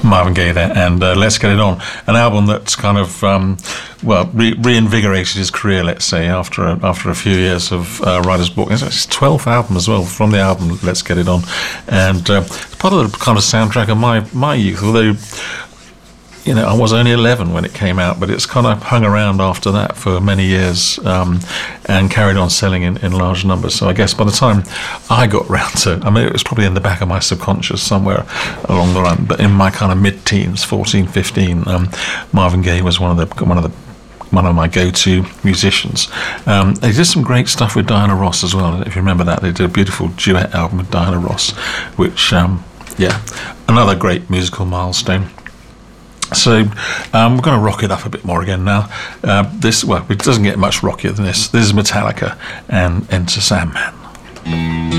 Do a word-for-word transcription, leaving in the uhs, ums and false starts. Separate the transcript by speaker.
Speaker 1: Marvin Gaye there, and uh, Let's Get It On, an album that's kind of um, well re- reinvigorated his career, let's say, after a, after a few years of uh, writer's block. It's his twelfth album as well, from the album Let's Get It On, and uh, it's part of the kind of soundtrack of my my youth. Although, you know, I was only eleven when it came out, but it's kind of hung around after that for many years, um, and carried on selling in, in large numbers. So I guess by the time I got round to, I mean, it was probably in the back of my subconscious somewhere along the line, but in my kind of mid-teens, fourteen, fifteen, um, Marvin Gaye was one of the one of the one of my go-to musicians. Um, they did some great stuff with Diana Ross as well. If you remember that, they did a beautiful duet album with Diana Ross, which, um, yeah, another great musical milestone. So um, we're going to rock it up a bit more again now. Uh, this, well, it doesn't get much rockier than this. This is Metallica and Enter Sandman.